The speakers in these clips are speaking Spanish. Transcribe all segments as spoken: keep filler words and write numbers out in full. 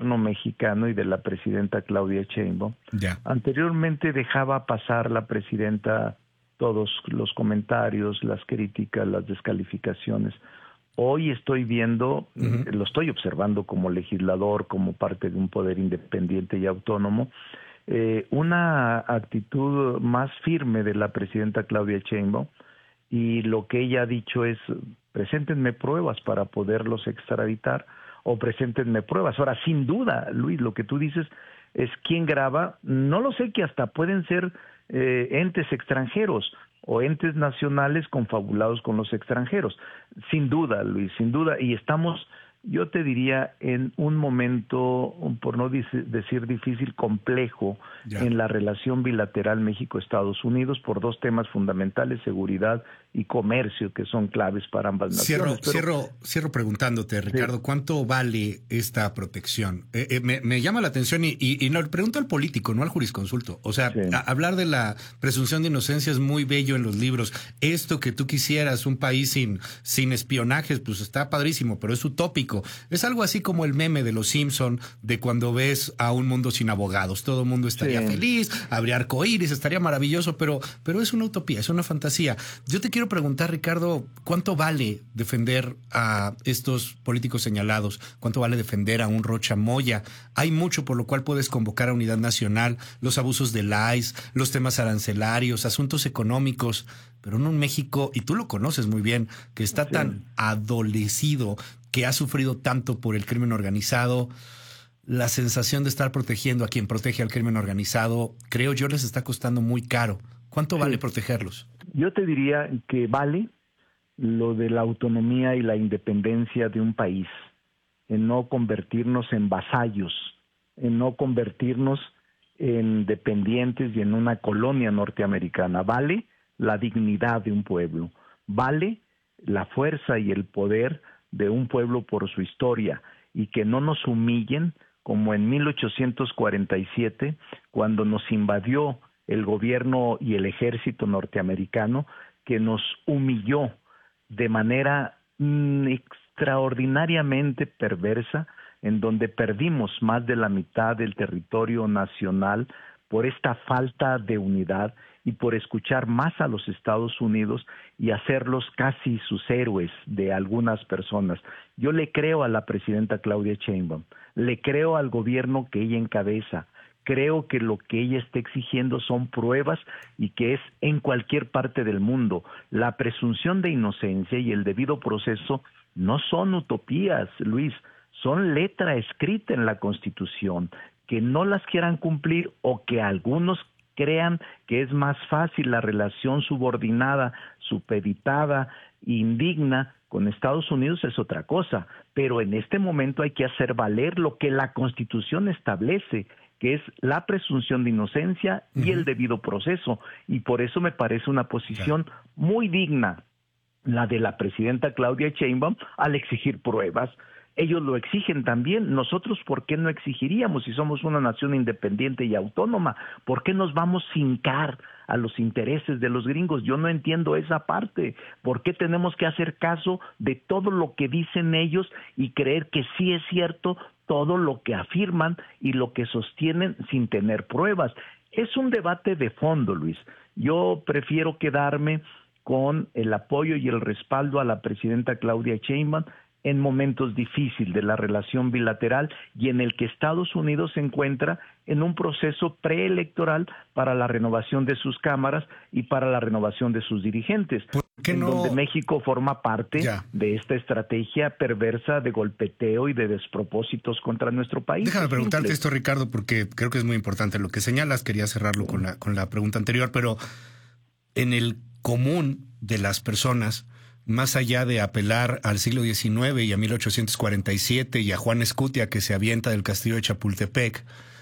gobierno mexicano y de la presidenta Claudia Sheinbaum. Ya. Anteriormente dejaba pasar la presidenta todos los comentarios, las críticas, las descalificaciones. Hoy estoy viendo, uh-huh. lo estoy observando como legislador, como parte de un poder independiente y autónomo, eh, una actitud más firme de la presidenta Claudia Sheinbaum, y lo que ella ha dicho es: preséntenme pruebas para poderlos extraditar, o preséntenme pruebas. Ahora, sin duda, Luis, lo que tú dices es quién graba. No lo sé, que hasta pueden ser eh, entes extranjeros o entes nacionales confabulados con los extranjeros. Sin duda, Luis, sin duda. Y estamos, yo te diría, en un momento, por no decir difícil, complejo, ya, en la relación bilateral México-Estados Unidos por dos temas fundamentales: seguridad y comercio, que son claves para ambas cierro, naciones. Pero... Cierro, cierro preguntándote, Ricardo, sí. ¿cuánto vale esta protección? Eh, eh, me, me llama la atención y, y, y no, le pregunto al político, no al jurisconsulto. O sea, sí. a, hablar de la presunción de inocencia es muy bello en los libros. Esto que tú quisieras, un país sin, sin espionajes, pues está padrísimo, pero es utópico. Es algo así como el meme de los Simpson, de cuando ves a un mundo sin abogados. Todo el mundo estaría sí. feliz, habría arcoíris, estaría maravilloso, pero, pero es una utopía, es una fantasía. Yo te quiero preguntar, Ricardo, ¿cuánto vale defender a estos políticos señalados? ¿Cuánto vale defender a un Rocha Moya? Hay mucho por lo cual puedes convocar a Unidad Nacional, los abusos del I C E, los temas arancelarios, asuntos económicos, pero en un México, y tú lo conoces muy bien, que está sí. tan adolecido, que ha sufrido tanto por el crimen organizado. La sensación de estar protegiendo a quien protege al crimen organizado, creo yo, les está costando muy caro. ¿Cuánto sí. vale protegerlos? Yo te diría que vale lo de la autonomía y la independencia de un país, en no convertirnos en vasallos, en no convertirnos en dependientes y en una colonia norteamericana. Vale la dignidad de un pueblo, vale la fuerza y el poder de un pueblo por su historia, y que no nos humillen como en mil ochocientos cuarenta y siete, cuando nos invadió el gobierno y el ejército norteamericano, que nos humilló de manera mm, extraordinariamente perversa, en donde perdimos más de la mitad del territorio nacional por esta falta de unidad y por escuchar más a los Estados Unidos y hacerlos casi sus héroes de algunas personas. Yo le creo a la presidenta Claudia Sheinbaum, le creo al gobierno que ella encabeza. Creo que lo que ella está exigiendo son pruebas, y que es en cualquier parte del mundo. La presunción de inocencia y el debido proceso no son utopías, Luis, son letra escrita en la Constitución. Que no las quieran cumplir, o que algunos crean que es más fácil la relación subordinada, supeditada, indigna con Estados Unidos, es otra cosa. Pero en este momento hay que hacer valer lo que la Constitución establece, que es la presunción de inocencia y uh-huh. el debido proceso. Y por eso me parece una posición claro. muy digna la de la presidenta Claudia Sheinbaum al exigir pruebas. Ellos lo exigen también. Nosotros, ¿por qué no exigiríamos si somos una nación independiente y autónoma? ¿Por qué nos vamos a hincar a los intereses de los gringos? Yo no entiendo esa parte. ¿Por qué tenemos que hacer caso de todo lo que dicen ellos y creer que sí es cierto todo lo que afirman y lo que sostienen sin tener pruebas? Es un debate de fondo, Luis. Yo prefiero quedarme con el apoyo y el respaldo a la presidenta Claudia Sheinbaum en momentos difíciles de la relación bilateral, y en el que Estados Unidos se encuentra en un proceso preelectoral para la renovación de sus cámaras y para la renovación de sus dirigentes, en no? donde México forma parte ya. de esta estrategia perversa de golpeteo y de despropósitos contra nuestro país. Déjame preguntarte esto, Ricardo, porque creo que es muy importante lo que señalas. Quería cerrarlo sí. con la, con la pregunta anterior, pero en el común de las personas, más allá de apelar al siglo diecinueve y a mil ochocientos cuarenta y siete y a Juan Escutia, que se avienta del castillo de Chapultepec,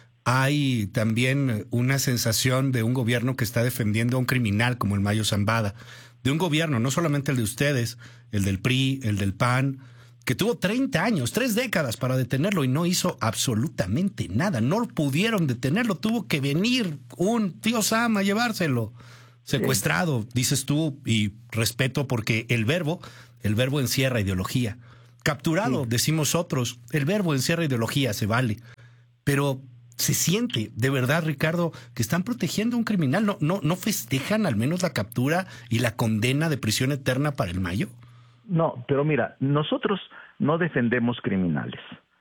hay también una sensación de un gobierno que está defendiendo a un criminal como el Mayo Zambada, de un gobierno, no solamente el de ustedes, el del P R I, el del P A N, que tuvo treinta años, tres décadas para detenerlo y no hizo absolutamente nada. No pudieron detenerlo, tuvo que venir un tío Sam a llevárselo. Secuestrado, sí. dices tú, y respeto, porque el verbo, el verbo encierra ideología. Capturado, sí. decimos otros, el verbo encierra ideología, se vale. pero se siente, de verdad, Ricardo, que están protegiendo a un criminal. ¿No, no, no festejan al menos la captura y la condena de prisión eterna para el Mayo? No, pero mira, nosotros no defendemos criminales.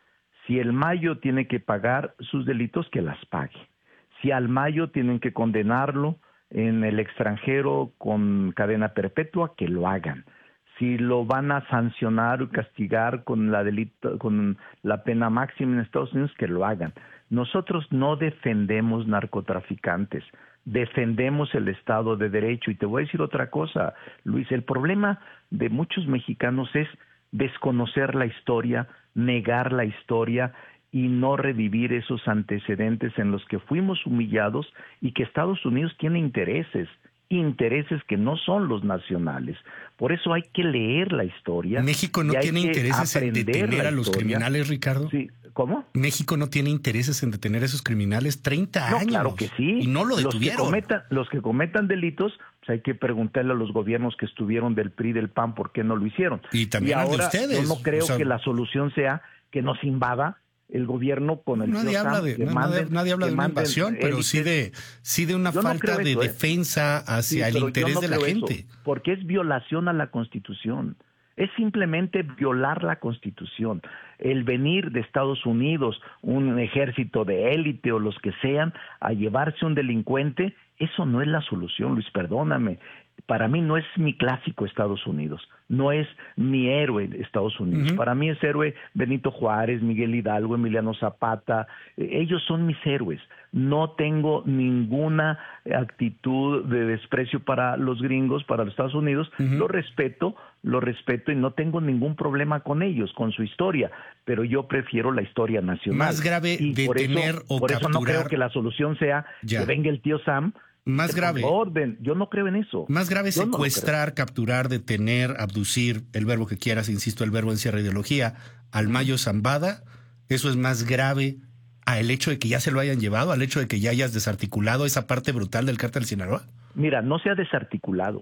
Si el Mayo tiene que pagar sus delitos, que las pague. Si al Mayo tienen que condenarlo en el extranjero con cadena perpetua, que lo hagan. Si lo van a sancionar o castigar con la delito, con la pena máxima en Estados Unidos, que lo hagan. Nosotros no defendemos narcotraficantes, defendemos el Estado de Derecho. Y te voy a decir otra cosa, Luis, el problema de muchos mexicanos es desconocer la historia, negar la historia y no revivir esos antecedentes en los que fuimos humillados y que Estados Unidos tiene intereses, intereses que no son los nacionales. Por eso hay que leer la historia. ¿México no tiene intereses en detener a los criminales, Ricardo? Sí. ¿Cómo? ¿México no tiene intereses en detener a esos criminales? treinta no, años. Claro que sí. Y no lo detuvieron. Los que cometan, los que cometan delitos, pues hay que preguntarle a los gobiernos que estuvieron del P R I, del P A N, por qué no lo hicieron. Y también y a ahora, ustedes. Yo no creo o sea, que la solución sea que nos invada el gobierno con el nadie habla Sam, de que nadie, manden, nadie habla que de una invasión, pero élites. sí de sí de una Yo no falta creo de eso, ¿eh? defensa hacia Sí, el interés no de la gente. Eso, porque es violación a la Constitución. Es simplemente violar la Constitución. El venir de Estados Unidos, un ejército de élite o los que sean, a llevarse un delincuente, eso no es la solución, Luis, perdóname. Para mí no es mi clásico Estados Unidos, no es mi héroe Estados Unidos. Uh-huh. Para mí es héroe Benito Juárez, Miguel Hidalgo, Emiliano Zapata. Ellos son mis héroes. No tengo ninguna actitud de desprecio para los gringos, para los Estados Unidos. Uh-huh. Lo respeto, lo respeto y no tengo ningún problema con ellos, con su historia. Pero yo prefiero la historia nacional. Más grave y detener por eso, o por capturar. Por eso no creo que la solución sea ya. que venga el tío Sam. Más grave. Orden. Yo no creo en eso. Más grave Yo secuestrar, no capturar, detener, abducir, el verbo que quieras, insisto, el verbo encierra ideología, al Mayo Zambada. Eso es más grave al hecho de que ya se lo hayan llevado, al hecho de que ya hayas desarticulado esa parte brutal del cártel Sinaloa. Mira, no se ha desarticulado.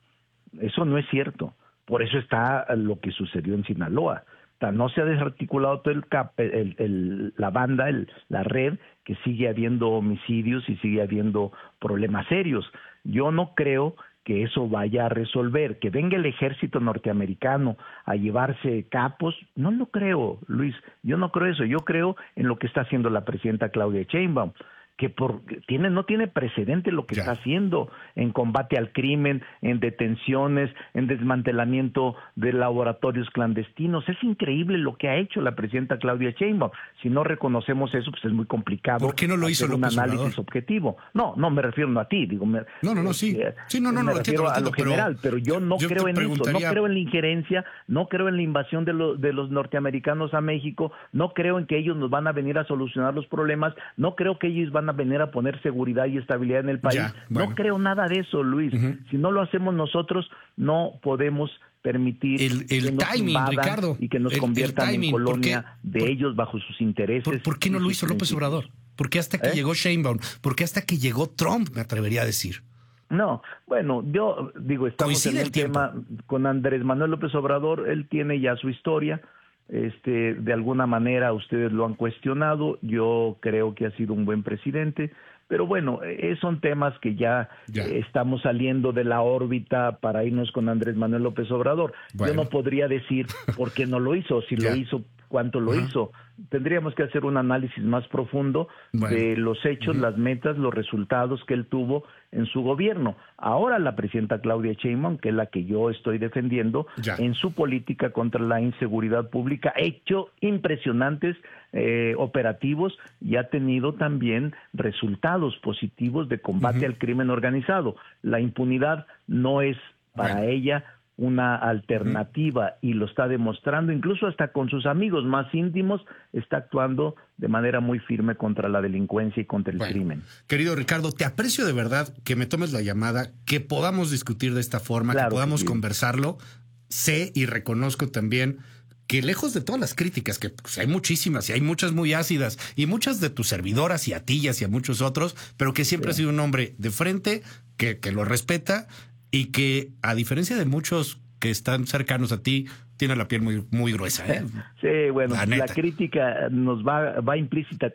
Eso no es cierto. Por eso está lo que sucedió en Sinaloa. No se ha desarticulado todo el, cap, el, el la banda, el, la red, que sigue habiendo homicidios y sigue habiendo problemas serios. Yo no creo que eso vaya a resolver. Que venga el ejército norteamericano a llevarse capos, no lo creo, Luis. Yo no creo eso. Yo creo en lo que está haciendo la presidenta Claudia Sheinbaum, que por, tiene, no tiene precedente lo que ya. está haciendo en combate al crimen, en detenciones, en desmantelamiento de laboratorios clandestinos. Es increíble lo que ha hecho la presidenta Claudia Sheinbaum. Si no reconocemos eso, pues es muy complicado. ¿Por qué no lo hizo hacer un López análisis Obrador? objetivo? No, no me refiero no a ti, digo. Me, no, no, no, sí. Eh, sí, no, no, me no, refiero entiendo, a lo entiendo, general, pero, pero yo no yo creo en preguntaría... eso, no creo en la injerencia, no creo en la invasión de, lo, de los norteamericanos a México, no creo en que ellos nos van a venir a solucionar los problemas, no creo que ellos van a venir a poner seguridad y estabilidad en el país. Ya, bueno. No creo nada de eso, Luis. Uh-huh. Si no lo hacemos nosotros, no podemos permitir el, el que nos timing, invadan Ricardo, y que nos el, conviertan el timing, en colonia ¿por qué, de por, ellos bajo sus intereses. ¿Por, por qué no lo hizo López Obrador? ¿Por qué hasta que ¿Eh? llegó Sheinbaum? ¿Por qué hasta que llegó Trump, me atrevería a decir? No, bueno, yo digo, estamos Coincide en un tema con Andrés Manuel López Obrador, él tiene ya su historia. Este, de alguna manera ustedes lo han cuestionado, yo creo que ha sido un buen presidente, pero bueno, eh, son temas que ya, ya. Eh, estamos saliendo de la órbita para irnos con Andrés Manuel López Obrador. Bueno. Yo no podría decir por qué no lo hizo, si ya. lo hizo, cuánto lo uh-huh. hizo. Tendríamos que hacer un análisis más profundo bueno. de los hechos, uh-huh. las metas, los resultados que él tuvo en su gobierno. Ahora la presidenta Claudia Sheinbaum, que es la que yo estoy defendiendo, ya. en su política contra la inseguridad pública, ha hecho impresionantes eh, operativos y ha tenido también resultados positivos de combate uh-huh. al crimen organizado. La impunidad no es para bueno. ella una alternativa uh-huh. y lo está demostrando, incluso hasta con sus amigos más íntimos, está actuando de manera muy firme contra la delincuencia y contra el bueno, crimen. Querido Ricardo, te aprecio de verdad que me tomes la llamada, que podamos discutir de esta forma, claro, que podamos sí. conversarlo. Sé y reconozco también que lejos de todas las críticas, que pues, hay muchísimas y hay muchas muy ácidas y muchas de tus servidoras y a ti y a muchos otros, pero que siempre sí. has sido un hombre de frente, que, que lo respeta y que, a diferencia de muchos que están cercanos a ti, tiene la piel muy, muy gruesa, ¿eh? Sí, bueno, la, la crítica nos va, va implícita